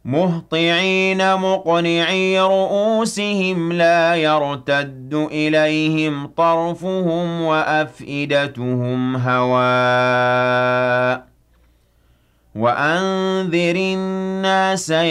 مُهْطِعِينَ مُقْنِعِي رُءُوسِهِمْ لَا يَرْتَدُّ إِلَيْهِمْ طَرْفُهُمْ وَأَفْئِدَتُهُمْ هَوَاءٌ وَأَنذِرِ النَّاسَ